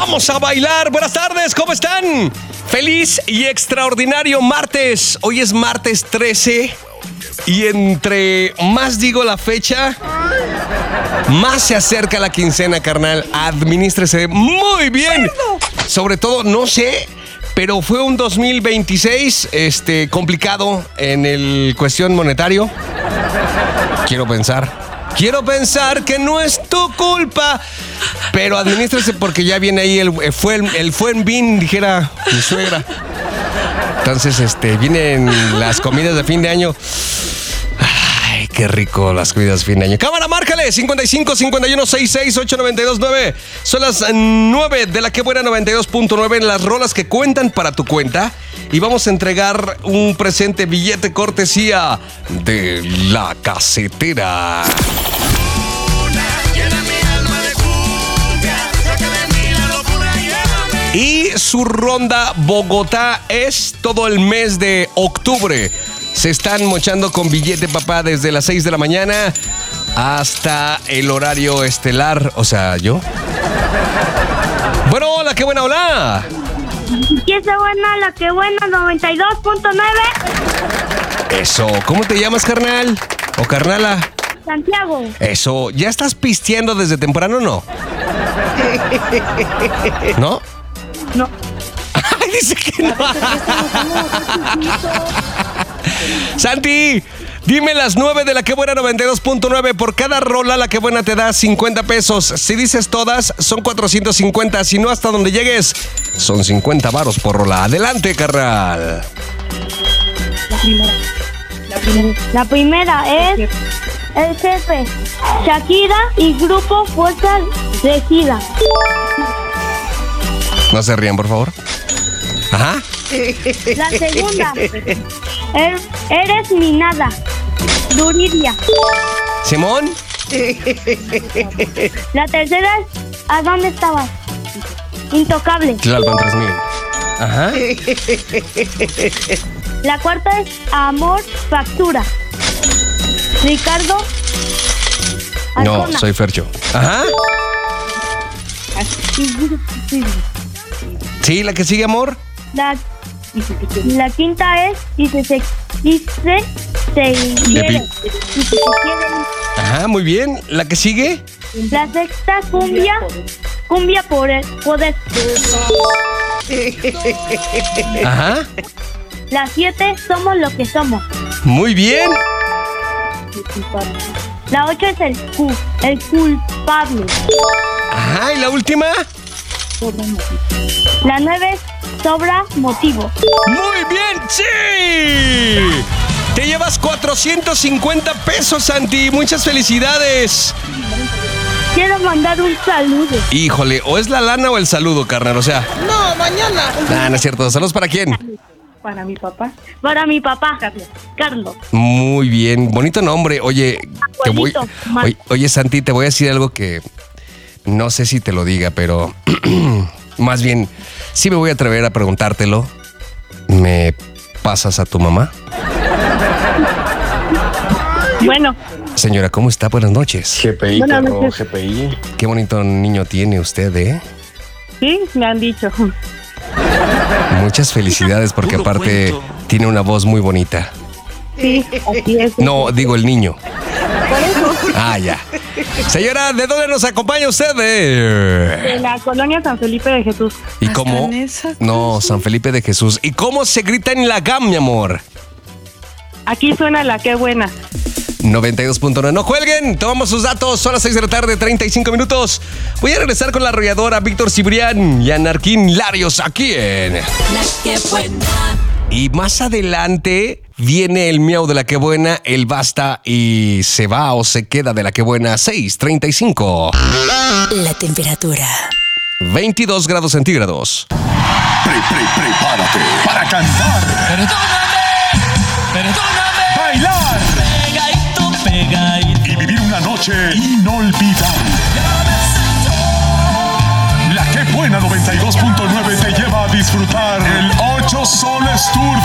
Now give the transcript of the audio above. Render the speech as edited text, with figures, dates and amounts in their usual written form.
Vamos a bailar. Buenas tardes, ¿cómo están? Feliz y extraordinario martes. Hoy es martes 13 y entre más digo la fecha, más se acerca la quincena, carnal. Adminístrese muy bien. Sobre todo, no sé, pero fue un 2026 complicado en el cuestión monetario. Quiero pensar que no es tu culpa, pero administrese porque ya viene ahí el buen bin, dijera mi suegra. Entonces, vienen las comidas de fin de año. Ay, qué rico las comidas de fin de año. Cámara, márcale, 55 51 66 892 9. Son las 9 de la que buena 92.9 en las rolas que cuentan para tu cuenta. Y vamos a entregar un presente billete cortesía de La Casetera. Y su ronda Bogotá es todo el mes de octubre. Se están mochando con billete, papá, desde las 6 de la mañana hasta el horario estelar. O sea, yo. Bueno, hola, qué buena, hola. ¿Qué es buena? La que buena, 92.9. Eso, ¿cómo te llamas, carnal? ¿O carnala? Santiago. Eso, ¿ya estás pisteando desde temprano o no? ¿No? No. Ay, dice que no. Santi, dime las 9 de la que buena 92.9. Por cada rola la que buena te da 50 pesos. Si dices todas, son 450. Si no, hasta donde llegues, son 50 varos por rola. Adelante, carnal. La primera es El Jefe, Shakira y Grupo Fuerza Regida. No se rían, por favor. Ajá. La segunda, Eres mi nada, Yuridia. Simón. La tercera es ¿A dónde estabas? Intocable. Tlalpan 3000. Ajá. La cuarta es Amor Factura, Ricardo Arjona. No, soy Fercho. Ajá. Sí, la que sigue, amor. La quinta es y se quiere. Ajá, muy bien. ¿La que sigue? La sexta, cumbia por el poder. Ajá. La 7, somos lo que somos. Muy bien. La 8 es el culpable. Ajá, ¿y la última? La 9 es sobra motivo. Muy bien, sí. Te llevas 450 pesos, Santi. Muchas felicidades. Quiero mandar un saludo. Híjole, o es la lana o el saludo, carnal, o sea. No, mañana. No es cierto. ¿Saludos para quién? Para mi papá. Para mi papá, Carlos. Muy bien, bonito nombre. Oye, oye, Santi, te voy a decir algo que no sé si te lo diga, pero más bien, sí me voy a atrever a preguntártelo. ¿Me pasas a tu mamá? Bueno. Señora, ¿cómo está? Buenas noches. GPI, perro, GPI. Qué bonito niño tiene usted, ¿eh? Sí, me han dicho. Muchas felicidades porque aparte tiene una voz muy bonita. Sí, así es. No, digo el niño. Por eso. Ah, ya. Señora, ¿de dónde nos acompaña usted? De la colonia San Felipe de Jesús. ¿Y cómo? No, San Felipe de Jesús. ¿Y cómo se grita en la GAM, mi amor? Aquí suena la que buena. 92.9. No cuelguen, tomamos sus datos. Son las 6 de la tarde, 35 minutos. Voy a regresar con la arrolladora Víctor Cibrián y Anarquín Larios aquí en La Que Buena. Y más adelante viene el miau de La Que Buena, el basta y se va o se queda de La Que Buena. 6:35. La temperatura 22 grados centígrados. Prepárate para cantar. Perdóname. Bailar. Y vivir una noche inolvidable. La Que Buena 92.9 te lleva a disfrutar el 8 Soles Tour